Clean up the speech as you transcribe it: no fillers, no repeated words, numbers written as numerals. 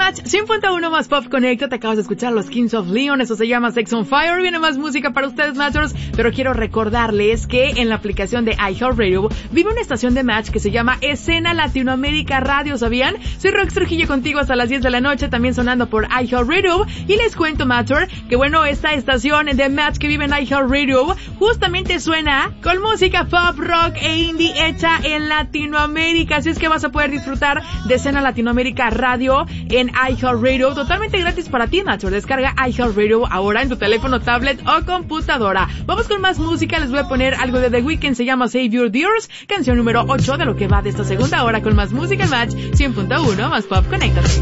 Match 100.1 más Pop Connecta. Te acabas de escuchar los Kings of Leon. Eso se llama Sex on Fire. Viene más música para ustedes, Matchers. Pero quiero recordarles que en la aplicación de iHeartRadio vive una estación de Match que se llama Escena Latinoamérica Radio. ¿Sabían? Soy Rox Trujillo contigo hasta las 10 de la noche. También sonando por iHeartRadio. Y les cuento, Matcher, que bueno, esta estación de Match que vive en iHeartRadio justamente suena con música pop, rock e indie hecha en Latinoamérica. Así es que vas a poder disfrutar de Escena Latinoamérica Radio en iHeartRadio totalmente gratis para ti, Matcher. Descarga iHeartRadio ahora en tu teléfono, tablet o computadora. Vamos con más música. Les voy a poner algo de The Weeknd. Se llama Save Your Tears, canción número 8 de lo que va de esta segunda hora con más música en Match 100.1 más Pop. Conéctate.